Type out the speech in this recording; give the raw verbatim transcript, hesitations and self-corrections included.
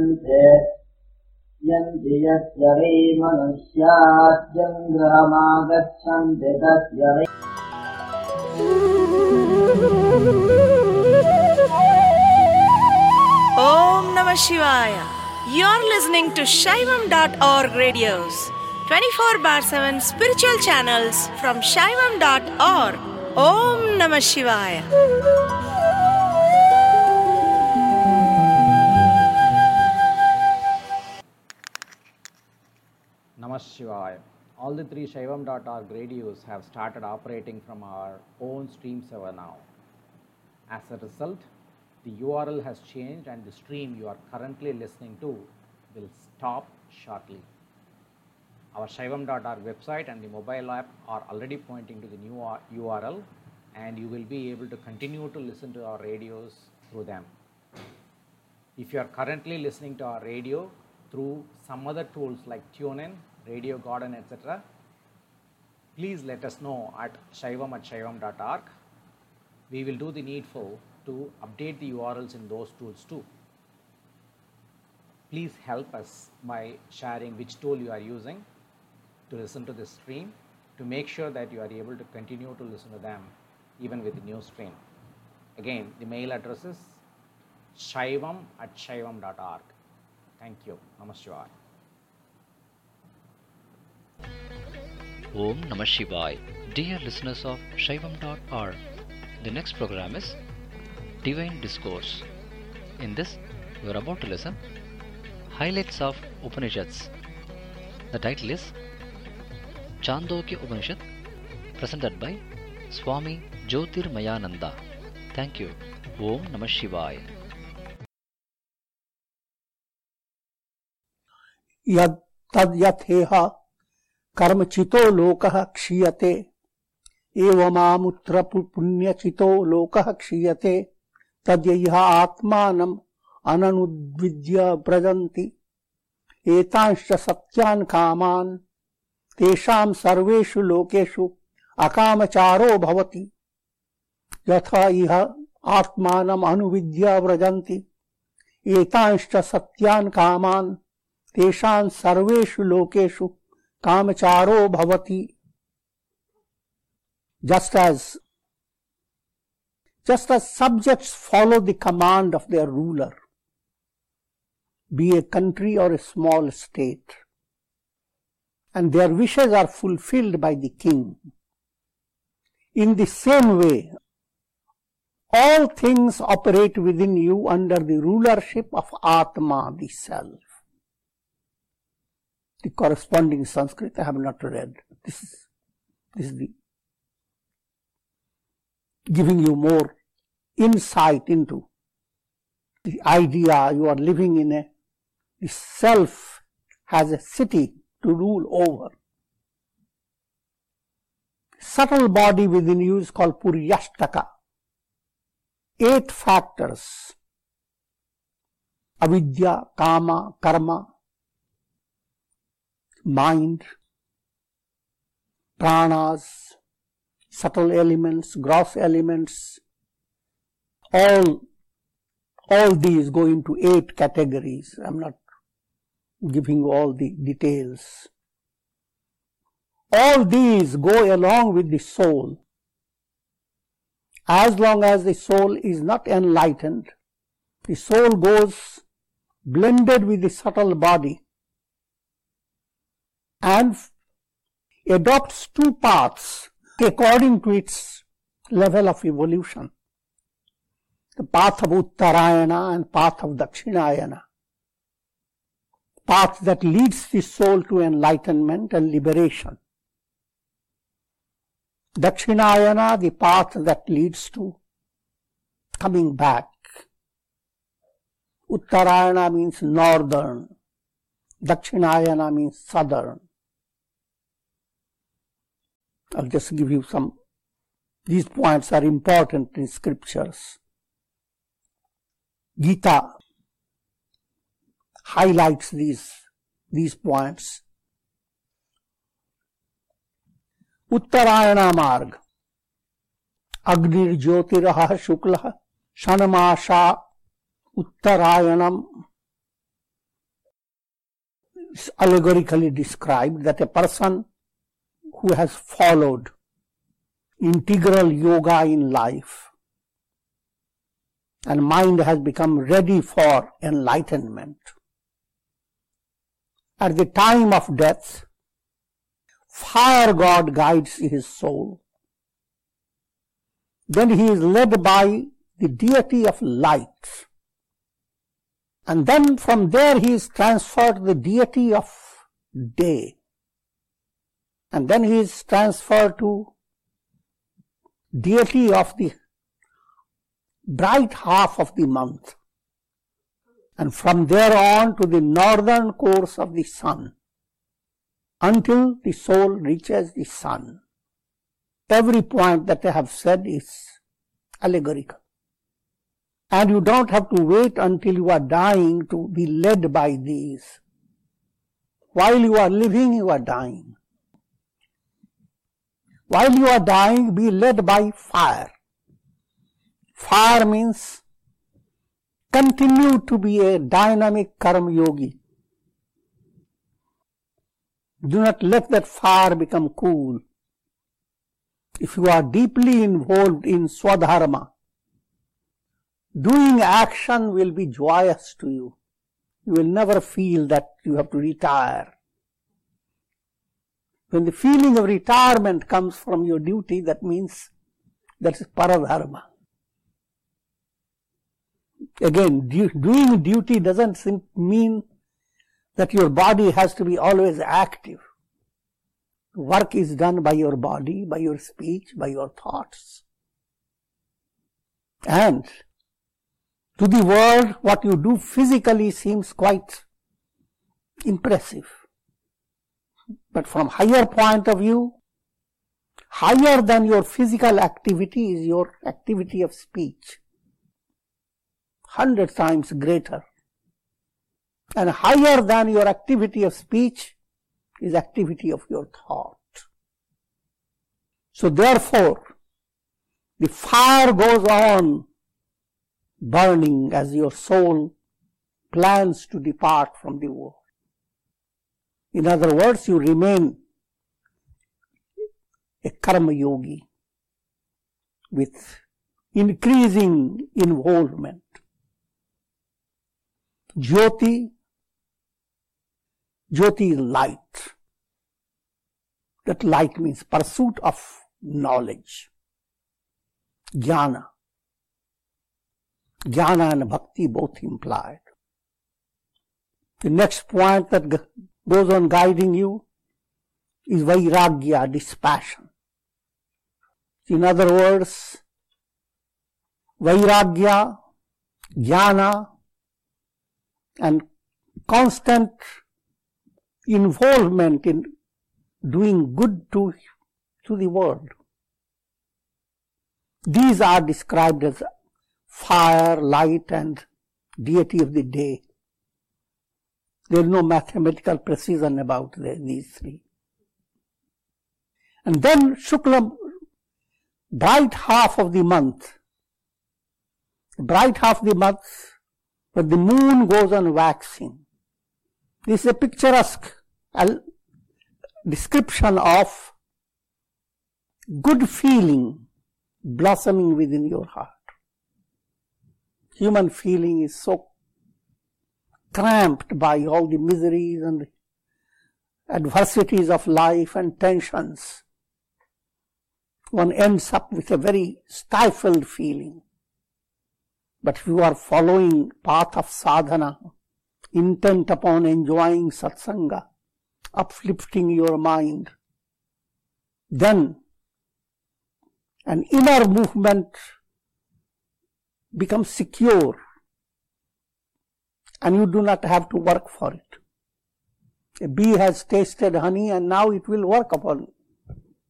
यन्ति यस्य वै मनुष्याद्यङ्ग्रहमागच्छन्ति तस्य वै Om Namah Shivaya. You're listening to Shaivam dot org radios, twenty-four bar seven spiritual channels from Shaivam dot org. Om Namah Shivaya. Namah Shivaya. All the three Shaivam dot org radios have started operating from our own stream server now. As a result, the U R L has changed and the stream you are currently listening to will stop shortly. Our Shaivam dot org website and the mobile app are already pointing to the new U R L, and you will be able to continue to listen to our radios through them. If you are currently listening to our radio through some other tools like TuneIn, Radio Garden, et cetera, please let us know at shaivam at shaivam dot org. We will do the needful to update the U R Ls in those tools too. Please help us by sharing which tool you are using to listen to this stream, to make sure that you are able to continue to listen to them even with the new stream. Again, the mail address is shaivam at shaivam dot org. Thank you. Namaskar. Om Namah Shivaya. Dear listeners of Shaivam dot org, the next program is Divine Discourse. In this, we are about to listen Highlights of Upanishads. The title is Chandogya Upanishad, presented by Swami Jyotirmayananda. Thank you. Om Namah Shivaya. यद तद यथेह कर्मचितो लोकः क्षीयते एवमामुत्र पुण्यचितो लोकः क्षीयते तद्यह आत्मानम् अननुद्विद्य व्रजन्ति एतांश्च सत्यान् कामान् तेषां सर्वेषु लोकेषु अकामचारो भवति यथा इह आत्मानम् अनुविद्य व्रजन्ति एतांश्च सत्यान् कामान् तेषां सर्वेषु लोकेषु कामचारो भवति. Just as just as subjects follow the command of their ruler, be a country or a small state, and their wishes are fulfilled by the king, in the same way all things operate within you under the rulership of Atma, the self. The corresponding Sanskrit I have not read. This is, this is the giving you more insight into the idea you are living in. A the self has a city to rule over. Subtle body within you is called Puryashtaka. Eight factors: avidya, kama, karma, mind, pranas, subtle elements, gross elements, all, all these go into eight categories. I am not giving you all the details. All these go along with the soul. As long as the soul is not enlightened, the soul goes blended with the subtle body and adopts two paths according to its level of evolution. The path of Uttarayana and path of Dakshinayana. Path that leads the soul to enlightenment and liberation. Dakshinayana, the path that leads to coming back. Uttarayana means northern. Dakshinayana means southern. I'll just give you some, these points are important in scriptures. Gita highlights these, these points. Uttarayana Marg, Agnir Jyotiraha Shukla Shanamasa Uttarayanam is allegorically described that a person who has followed integral yoga in life and mind has become ready for enlightenment, at the time of death, fire god guides his soul. Then he is led by the deity of light. And then from there he is transferred to the deity of day. And then he is transferred to deity of the bright half of the month. And from there on to the northern course of the sun, until the soul reaches the sun. Every point that I have said is allegorical. And you don't have to wait until you are dying to be led by these. While you are living, you are dying. While you are dying, be led by fire. Fire means continue to be a dynamic karma yogi. Do not let that fire become cool. If you are deeply involved in swadharma, doing action will be joyous to you. You will never feel that you have to retire. When the feeling of retirement comes from your duty, that means that is paradharma. Again, doing duty doesn't mean that your body has to be always active. Work is done by your body, by your speech, by your thoughts. And to the world, what you do physically seems quite impressive. But from higher point of view, higher than your physical activity is your activity of speech. Hundred times greater. And higher than your activity of speech is activity of your thought. So therefore, the fire goes on burning as your soul plans to depart from the world. In other words, you remain a karma yogi with increasing involvement. Jyoti, Jyoti is light. That light means pursuit of knowledge. Jnana. Jnana and bhakti both implied. The next point that goes on guiding you is vairagya, dispassion. In other words, vairagya, jnana, and constant involvement in doing good to, to the world. These are described as fire, light, and deity of the day. There is no mathematical precision about the, these three. And then Shukla, bright half of the month, bright half of the month, but the moon goes on waxing. This is a picturesque description of good feeling blossoming within your heart. Human feeling is so cramped by all the miseries and adversities of life and tensions. One ends up with a very stifled feeling. But if you are following path of sadhana, intent upon enjoying satsanga, uplifting your mind, then an inner movement becomes secure and you do not have to work for it. A bee has tasted honey and now it will work upon